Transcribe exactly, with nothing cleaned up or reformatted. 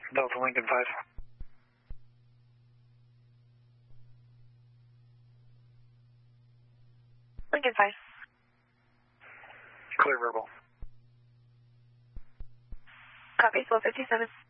Delta Lincoln five. Lincoln five. Clear verbal. Copy, twelve fifty-seven.